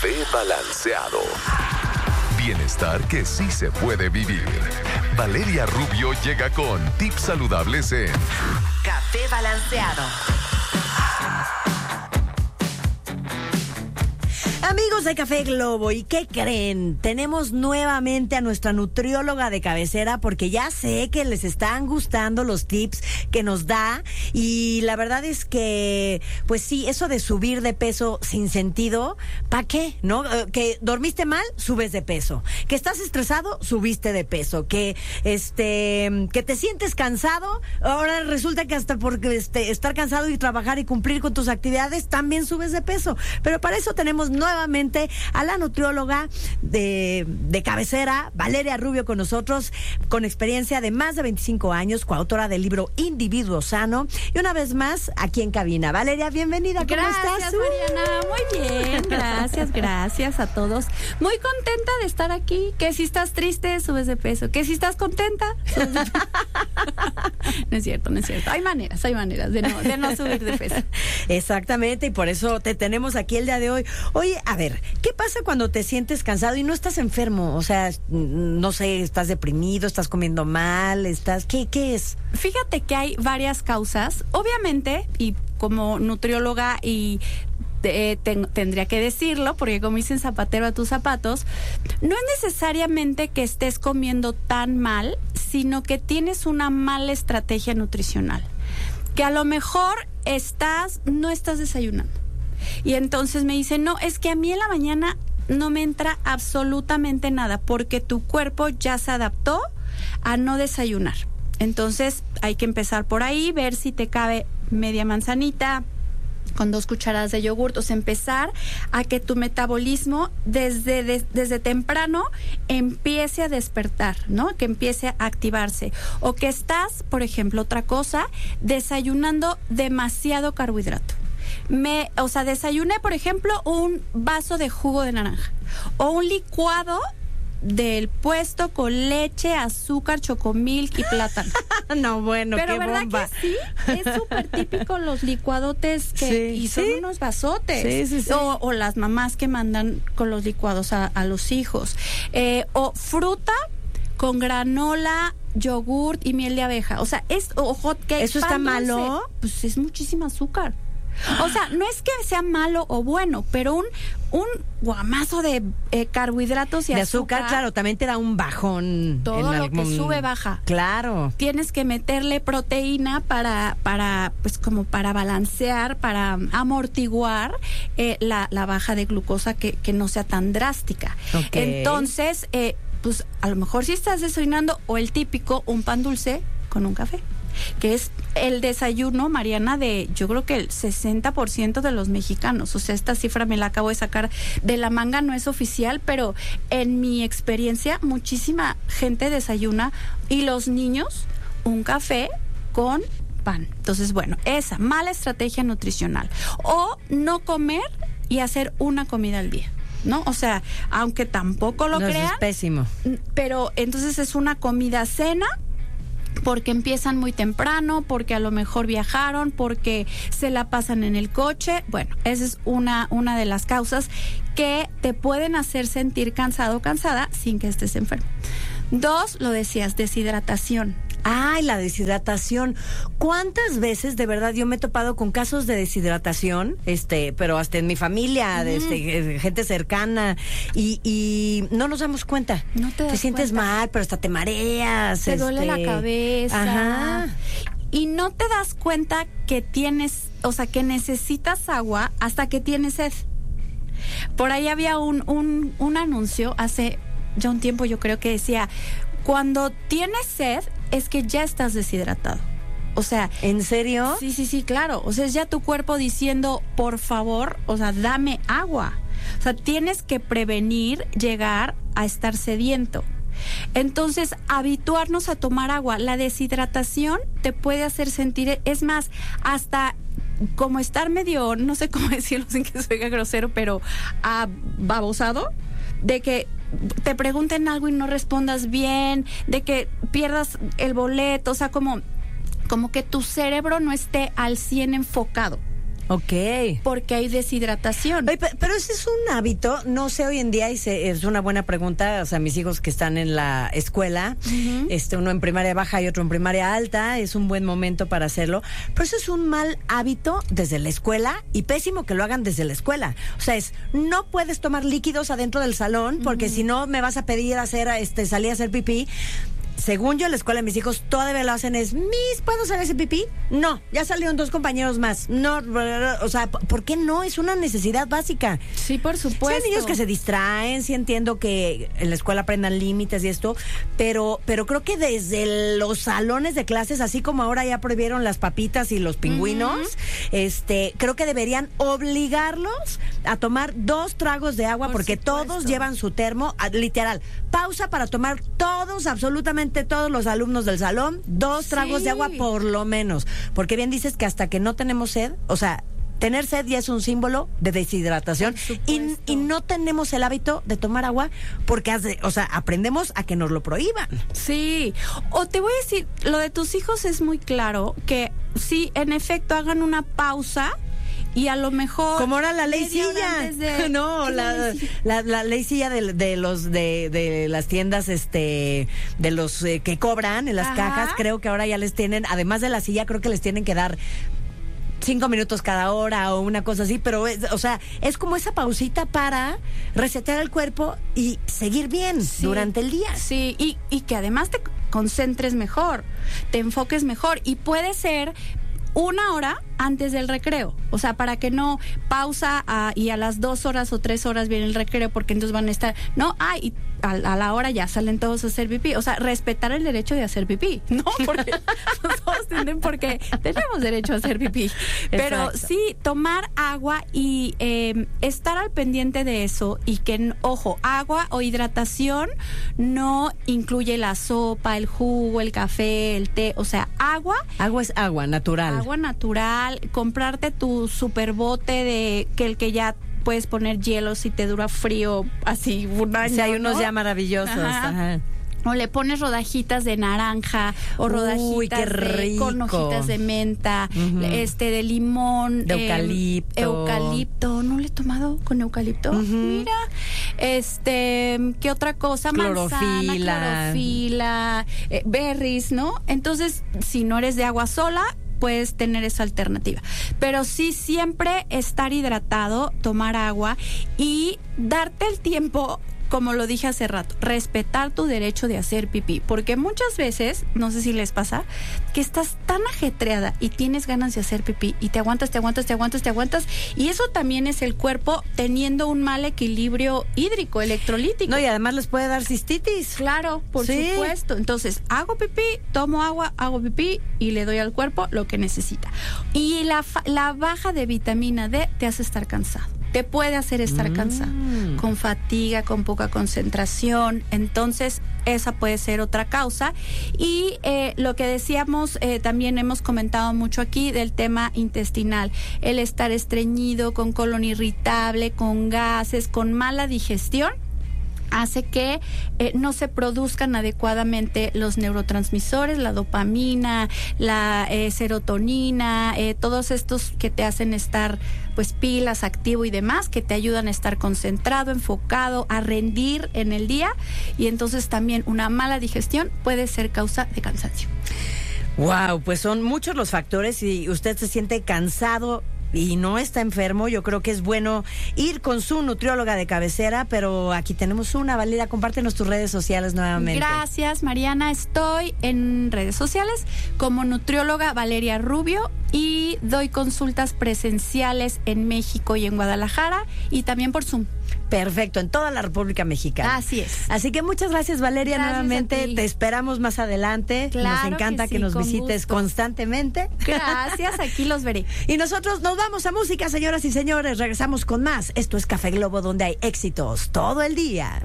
Café Balanceado. Bienestar que sí se puede vivir. Valeria Rubio llega con tips saludables en Café Balanceado. Amigos de Café Globo, ¿y qué creen? Tenemos nuevamente a nuestra nutrióloga de cabecera porque ya sé que les están gustando los tips que nos da y la verdad es que, pues sí, eso de subir de peso sin sentido, ¿para qué? ¿No? Que dormiste mal, subes de peso. Que estás estresado, subiste de peso. Que te sientes cansado, ahora resulta que hasta por estar cansado y trabajar y cumplir con tus actividades, también subes de peso. Pero para eso tenemos nuevamente a la nutrióloga de cabecera, Valeria Rubio, con nosotros, con experiencia de más de 25 años, coautora del libro Individuo Sano, y una vez más aquí en cabina. Valeria, bienvenida, ¿cómo estás? Gracias, Mariana, muy bien, gracias a todos. Muy contenta de estar aquí, que si estás triste, subes de peso, que si estás contenta, subes de peso. No es cierto, hay maneras de no subir de peso. Exactamente, y por eso te tenemos aquí el día de hoy. Oye, a ver, ¿qué pasa cuando te sientes cansado y no estás enfermo? O sea, no sé, estás deprimido, estás comiendo mal, ¿qué es? Fíjate que hay varias causas, obviamente, y como nutrióloga y tendría que decirlo, porque como dicen zapatero a tus zapatos, no es necesariamente que estés comiendo tan mal, sino que tienes una mala estrategia nutricional, que a lo mejor no estás desayunando. Y entonces me dicen, no, es que a mí en la mañana no me entra absolutamente nada, porque tu cuerpo ya se adaptó a no desayunar. Entonces hay que empezar por ahí, ver si te cabe media manzanita con 2 cucharadas de yogur, o sea, empezar a que tu metabolismo desde temprano empiece a despertar, ¿no? Que empiece a activarse. O que estás, por ejemplo, otra cosa, desayunando demasiado carbohidrato. Desayuné, por ejemplo, un vaso de jugo de naranja o un licuado del puesto con leche, azúcar, chocomilk y plátano. No, bueno, pero qué ¿verdad bomba? Que sí? Es súper típico los licuadotes y son unos vasotes. Sí. O las mamás que mandan con los licuados a los hijos. O fruta con granola, yogurt y miel de abeja. O sea, o hot cake. ¿Eso está malo? Pues es muchísimo azúcar. O sea, no es que sea malo o bueno, pero un guamazo de carbohidratos y de azúcar, claro, también te da un bajón. Todo lo que sube, baja. Claro. Tienes que meterle proteína para pues como para balancear, para amortiguar la baja de glucosa que no sea tan drástica. Okay. Entonces, pues a lo mejor si estás desayunando o el típico, un pan dulce con un café, que es el desayuno, Mariana, de yo creo que el 60% de los mexicanos. O sea, esta cifra me la acabo de sacar de la manga, no es oficial, pero en mi experiencia muchísima gente desayuna, y los niños un café con pan. Entonces, bueno, esa mala estrategia nutricional. O no comer y hacer una comida al día, ¿no? O sea, aunque tampoco lo crean. Eso es pésimo. Pero entonces es una comida cena, porque empiezan muy temprano, porque a lo mejor viajaron, porque se la pasan en el coche. Bueno, esa es una de las causas que te pueden hacer sentir cansado o cansada sin que estés enfermo. 2, lo decías, deshidratación. Ay, la deshidratación. ¿Cuántas veces de verdad yo me he topado con casos de deshidratación? Pero hasta en mi familia, gente cercana, y no nos damos cuenta. No te sientes mal, pero hasta te mareas. Te duele la cabeza. Ajá. Y no te das cuenta que que necesitas agua hasta que tienes sed. Por ahí había un anuncio hace ya un tiempo, yo creo, que decía: cuando tienes sed es que ya estás deshidratado. O sea, ¿en serio? Sí, claro. O sea, es ya tu cuerpo diciendo, por favor, o sea, dame agua. O sea, tienes que prevenir llegar a estar sediento. Entonces, habituarnos a tomar agua. La deshidratación te puede hacer sentir, es más, hasta como estar medio, no sé cómo decirlo sin que se oiga grosero, pero babosado, de que te pregunten algo y no respondas bien, de que pierdas el boleto, o sea, como que tu cerebro no esté al 100 enfocado. Ok. porque hay deshidratación. Oye, pero ese es un hábito, no sé hoy en día, y es una buena pregunta, o sea, mis hijos que están en la escuela, uno en primaria baja y otro en primaria alta, es un buen momento para hacerlo, pero eso es un mal hábito desde la escuela y pésimo que lo hagan desde la escuela. O sea, no puedes tomar líquidos adentro del salón porque si no me vas a pedir salir a hacer pipí. Según yo, en la escuela de mis hijos todavía lo hacen ¿puedo hacer ese pipí? No, ya salieron 2 compañeros más. No, o sea, ¿por qué no? Es una necesidad básica. Sí, por supuesto. Sí, hay niños que se distraen, sí entiendo que en la escuela aprendan límites y esto, pero creo que desde los salones de clases, así como ahora ya prohibieron las papitas y los pingüinos, creo que deberían obligarlos a tomar 2 tragos de agua, porque todos llevan su termo, literal, pausa para tomar absolutamente todos los alumnos del salón, 2 tragos de agua por lo menos, porque bien dices que hasta que no tenemos sed, o sea, tener sed ya es un símbolo de deshidratación y no tenemos el hábito de tomar agua porque aprendemos a que nos lo prohíban. Sí, o te voy a decir, lo de tus hijos es muy claro, que sí, en efecto, hagan una pausa. Y a lo mejor... Como ahora la ley silla. No, la ley silla de las tiendas, de los que cobran en las cajas, creo que ahora ya les tienen, además de la silla, creo que les tienen que dar 5 minutos cada hora o una cosa así, pero es como esa pausita para resetear el cuerpo y seguir bien durante el día. Sí, y que además te concentres mejor, te enfoques mejor, y puede ser 1 hora antes del recreo, o sea, para que no pausa y a las 2 horas o 3 horas viene el recreo, porque entonces van a estar, y a la hora ya salen todos a hacer pipí, o sea, respetar el derecho de hacer pipí, ¿no? Porque todos tienen, porque tenemos derecho a hacer pipí, pero sí, tomar agua y estar al pendiente de eso, y que, ojo, agua o hidratación no incluye la sopa, el jugo, el café, el té, o sea, agua. Agua es agua, natural. Agua natural, comprarte tu super bote de que ya puedes poner hielo si te dura frío así un año. Sí, hay unos ya maravillosos. Ajá. O le pones rodajitas de naranja o rodajitas con hojitas de menta, de limón, de eucalipto. No le he tomado con eucalipto. Mira, ¿qué otra cosa? Manzana, clorofila, berries, ¿no? Entonces, si no eres de agua sola, puedes tener esa alternativa. Pero sí, siempre estar hidratado, tomar agua y darte el tiempo, como lo dije hace rato, respetar tu derecho de hacer pipí, porque muchas veces, no sé si les pasa, que estás tan ajetreada y tienes ganas de hacer pipí y te aguantas, y eso también es el cuerpo teniendo un mal equilibrio hídrico, electrolítico. No, y además les puede dar cistitis. Claro, por supuesto. Entonces, hago pipí, tomo agua, hago pipí y le doy al cuerpo lo que necesita. Y la baja de vitamina D te hace estar cansado. Te puede hacer estar cansado, con fatiga, con poca concentración. Entonces, esa puede ser otra causa. Y lo que decíamos, también hemos comentado mucho aquí del tema intestinal. El estar estreñido, con colon irritable, con gases, con mala digestión, hace que no se produzcan adecuadamente los neurotransmisores, la dopamina, la serotonina, todos estos que te hacen estar pues pilas, activo y demás, que te ayudan a estar concentrado, enfocado, a rendir en el día, y entonces también una mala digestión puede ser causa de cansancio. Wow, pues son muchos los factores. Y usted se siente cansado y no está enfermo, yo creo que es bueno ir con su nutrióloga de cabecera, pero aquí tenemos una. Valeria, compártenos tus redes sociales nuevamente. Gracias, Mariana. Estoy en redes sociales como nutrióloga Valeria Rubio y doy consultas presenciales en México y en Guadalajara y también por Zoom. Perfecto, en toda la República Mexicana. Así es. Así que muchas gracias, Valeria, nuevamente. Te esperamos más adelante. Claro, nos encanta que nos visites constantemente. Gracias, aquí los veré. Y nosotros nos vamos a música, señoras y señores. Regresamos con más. Esto es Café Globo, donde hay éxitos todo el día.